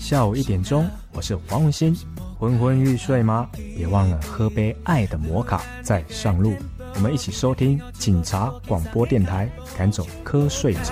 下午1点钟，我是黄文新。昏昏欲睡吗？别忘了喝杯爱的摩卡再上路。我们一起收听警察广播电台，赶走瞌睡虫。